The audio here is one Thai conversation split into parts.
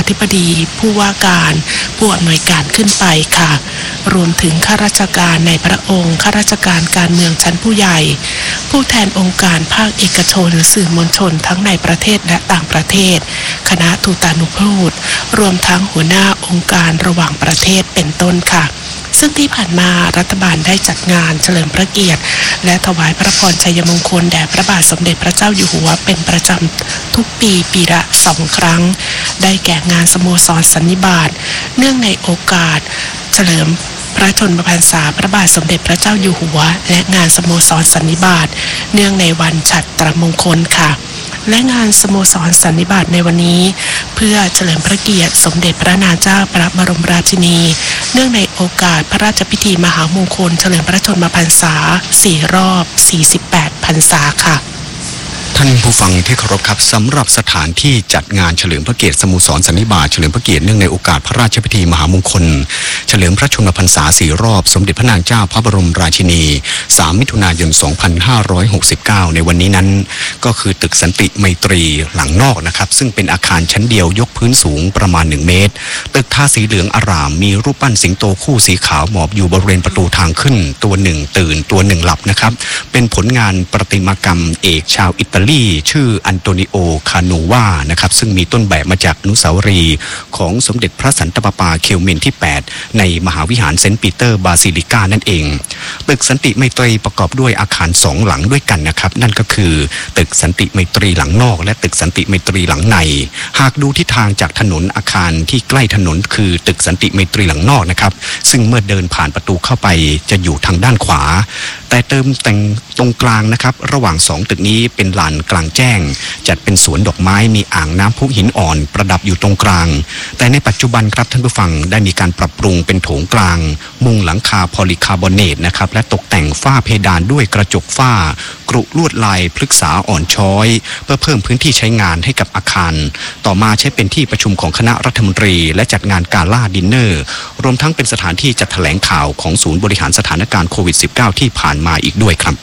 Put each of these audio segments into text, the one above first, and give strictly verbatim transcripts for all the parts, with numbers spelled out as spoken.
ธิบดีผู้ว่าการผู้อำนวยการขึ้นไปค่ะรวมถึงข้าราชการในพระองค์ข้าราชการการเมืองชั้นผู้ใหญ่ผู้แทนองค์การภาคเอกชนสื่อมวลชนทั้งในประเทศและต่างประเทศคณะทูตานุทูตรวมทั้งหัวหน้าองค์การระหว่างประเทศเป็นต้นค่ะซึ่งที่ผ่านมารัฐบาลได้จัดงานเฉลิมพระเกียรติและถวายพระพรชัยมงคลแด่พระบาทสมเด็จพระเจ้าอยู่หัวเป็นประจำทุกปีปีละสองครั้งได้แก่งานสโมสรสันนิบาตเนื่องในโอกาสเฉลิมพระชนมพรรษาพระบาทสมเด็จพระเจ้าอยู่หัวและงานสโมสรสันนิบาตเนื่องในวันฉัตรมงคลค่ะและงานสโมสรสันนิบาตในวันนี้เพื่อเฉลิมพระเกียรติสมเด็จพระนางเจ้าพระบรมราชินีเนื่องในโอกาสพระราชพิธีมหามงคลเฉลิมพระชนมพรรษาสี่รอบสี่สิบแปดพรรษาค่ะท่านผู้ฟังที่เคารพครับสำหรับสถานที่จัดงานเฉลิมพระเกียรติสโมสรสันนิบาตเฉลิมพระเกียรติเนื่องในโอกาสพระราชพิธีมหามงคลเฉลิมพระชนมพรรษาสี่รอบสมเด็จพระนางเจ้าพระบรมราชินีสามมิถุนายนสองพันห้าร้อยหกสิบเก้าในวันนี้นั้นก็คือตึกสันติไมตรีหลังนอกนะครับซึ่งเป็นอาคารชั้นเดียวยกพื้นสูงประมาณหนึ่งเมตรตึกทาสีเหลืองอร่ามมีรูปปั้นสิงโตคู่สีขาวหมอบอยู่บริเวณประตูทางขึ้นตัวหนึ่งตื่นตัวหนึ่งหลับนะครับเป็นผลงานประติมากรรมเอกชาวอิตาลีชื่ออันโตนิโอคาโนวานะครับซึ่งมีต้นแบบมาจากอนุสาวรีย์ของสมเด็จพระสันตะปาปาเคลเมนที่แปดในมหาวิหารเซนต์ปีเตอร์บาซิลิกานั่นเองตึกสันติไมตรีประกอบด้วยอาคารสองหลังด้วยกันนะครับนั่นก็คือตึกสันติไมตรีหลังนอกและตึกสันติไมตรีหลังในหากดูทิศทางจากถนนอาคารที่ใกล้ถนนคือตึกสันติไมตรีหลังนอกนะครับซึ่งเมื่อเดินผ่านประตูเข้าไปจะอยู่ทางด้านขวาแต่เติมแต่งตรงกลางนะครับระหว่างสองตึกนี้เป็นลานกลางแจ้งจัดเป็นสวนดอกไม้มีอ่างน้ำพุหินอ่อนประดับอยู่ตรงกลางแต่ในปัจจุบันครับท่านผู้ฟังได้มีการปรับปรุงเป็นโถงกลางมุงหลังคาพอลิคาร์บอเนตนะครับและตกแต่งฝ้าเพดานด้วยกระจกฝ้ากรุลวดลายพฤกษาอ่อนช้อยเพื่อเพิ่มพื้นที่ใช้งานให้กับอาคารต่อมาใช้เป็นที่ประชุมของคณะรัฐมนตรีและจัดงานกาล่าดินเนอร์รวมทั้งเป็นสถานที่จัดแถลงข่าวของศูนย์บริหารสถานการณ์โควิด สิบเก้า ที่ผ่านมาอีกด้วยครับ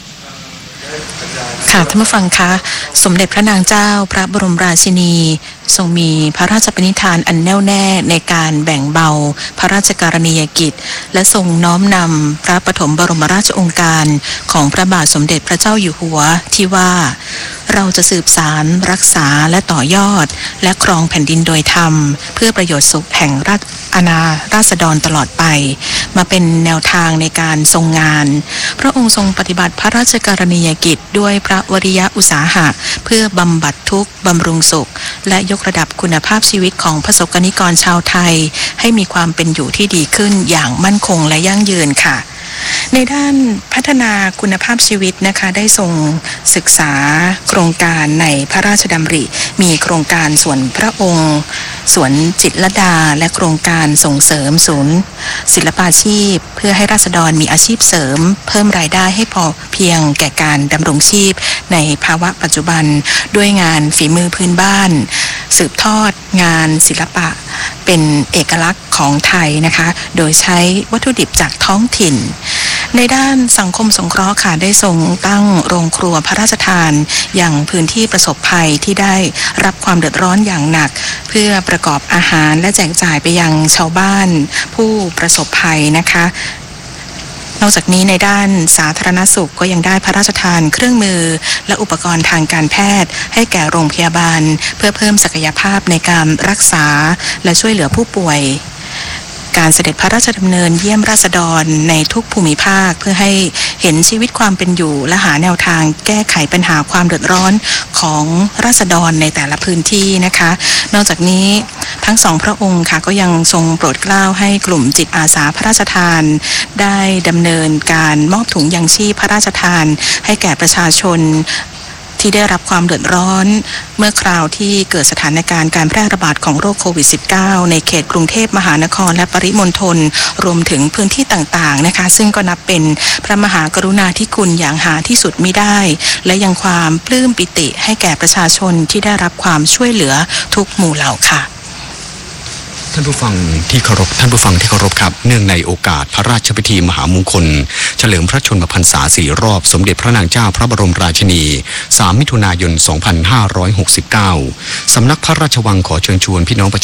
ค่ะท่านผู้ฟังคะสมเด็จพระนางเจ้าพระบรมราชินีทรงมีพระราชปณิธานอันแน่วแน่ในการแบ่งเบาพระราชกรณียกิจและทรงน้อมนำพระปฐมบรมราชโองการของพระบาทสมเด็จพระเจ้าอยู่หัวที่ว่าเราจะสืบสานรักษาและต่อยอดและครองแผ่นดินโดยธรรมเพื่อประโยชน์สุขแห่งราชอาณาราษฎรตลอดไปมาเป็นแนวทางในการทรงงานพระองค์ทรงปฏิบัติพระราชกรณียกิจด้วยพระวริยะอุตสาหะเพื่อบำบัดทุกข์บำรุงสุขและยกระดับคุณภาพชีวิตของประสบกนิกรชาวไทยให้มีความเป็นอยู่ที่ดีขึ้นอย่างมั่นคงและยั่งยืนค่ะในด้านพัฒนาคุณภาพชีวิตนะคะได้ทรงศึกษาโครงการในพระราชดำริมีโครงการสวนพระองค์สวนจิตรลดาและโครงการส่งเสริมศูนย์ศิลปาชีพเพื่อให้ราษฎรมีอาชีพเสริมเพิ่มรายได้ให้พอเพียงแก่การดำรงชีพในภาวะปัจจุบันด้วยงานฝีมือพื้นบ้านสืบทอดงานศิลปะเป็นเอกลักษณ์ของไทยนะคะโดยใช้วัตถุดิบจากท้องถิ่นในด้านสังคมสงเคราะห์ค่ะได้ทรงตั้งโรงครัวพระราชทานอย่างพื้นที่ประสบภัยที่ได้รับความเดือดร้อนอย่างหนักเพื่อประกอบอาหารและแจกจ่ายไปยังชาวบ้านผู้ประสบภัยนะคะนอกจากนี้ในด้านสาธารณสุขก็ยังได้พระราชทานเครื่องมือและอุปกรณ์ทางการแพทย์ให้แก่โรงพยาบาลเพื่อเพิ่มศักยภาพในการรักษาและช่วยเหลือผู้ป่วยการเสด็จพระราชดำเนินเยี่ยมราษฎรในทุกภูมิภาคเพื่อให้เห็นชีวิตความเป็นอยู่และหาแนวทางแก้ไขปัญหาความเดือดร้อนของราษฎรในแต่ละพื้นที่นะคะนอกจากนี้ทั้งสองพระองค์ค่ะก็ยังทรงโปรดเกล้าให้กลุ่มจิตอาสาพระราชทานได้ดำเนินการมอบถุงยังชีพพระราชทานให้แก่ประชาชนที่ได้รับความเดือดร้อนเมื่อคราวที่เกิดสถานการณ์การแพร่ระบาดของโรคโควิด สิบเก้า ในเขตกรุงเทพมหานครและปริมณฑลรวมถึงพื้นที่ต่างๆนะคะซึ่งก็นับเป็นพระมหากรุณาธิคุณอย่างหาที่สุดมิได้และยังความปลื้มปิติให้แก่ประชาชนที่ได้รับความช่วยเหลือทุกหมู่เหล่าค่ะท่านผู้ฟังที่เคารพท่านผู้ฟังที่เคารพครับเนื่องในโอกาสพระราชพิธีมหามงคลเฉลิมพระชนมพรรษาสี่รอบสมเด็จพระนางเจ้าพระบรมราชินีสามมิถุนายนสองพันห้าร้อยหกสิบเก้าสำนักพระราชวังขอเชิญชวนพี่น้องประ